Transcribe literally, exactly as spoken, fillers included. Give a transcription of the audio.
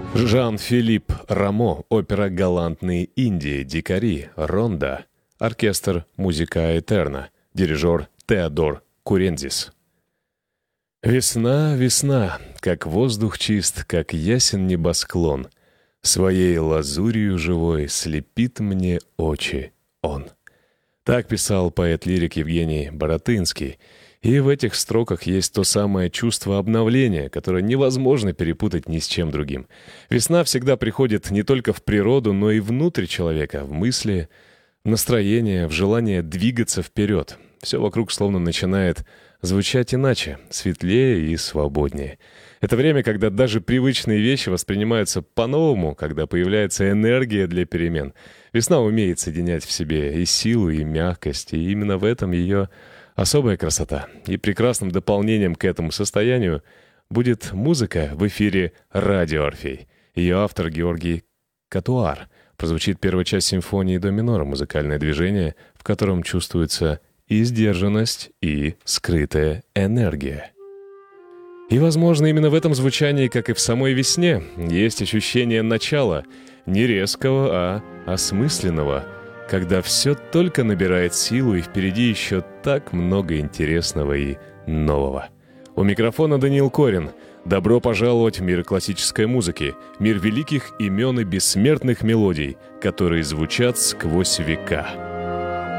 Жан-Филипп Рамо, опера «Галантные Индии», «Дикари», «Ронда», оркестр «Музыка Этерна», дирижер Теодор Курензис. Весна, весна, как воздух чист, как ясен небосклон, своей лазурью живой слепит мне очи он. Так писал поэт-лирик Евгений Баратынский, и в этих строках есть то самое чувство обновления, которое невозможно перепутать ни с чем другим. Весна всегда приходит не только в природу, но и внутрь человека, в мысли, в настроение, в желание двигаться вперед. Все вокруг словно начинает звучать иначе, светлее и свободнее. Это время, когда даже привычные вещи воспринимаются по-новому, когда появляется энергия для перемен. Весна умеет соединять в себе и силу, и мягкость, и именно в этом ее особая красота. И прекрасным дополнением к этому состоянию будет музыка в эфире «Радио Орфей». Ее автор Георгий Катуар. Прозвучит первая часть симфонии до минора, музыкальное движение, в котором чувствуется и сдержанность, и скрытая энергия. И, возможно, именно в этом звучании, как и в самой весне, есть ощущение начала, не резкого, а осмысленного, когда все только набирает силу, и впереди еще так много интересного и нового. У микрофона Даниил Корин. Добро пожаловать в мир классической музыки, мир великих имен и бессмертных мелодий, которые звучат сквозь века.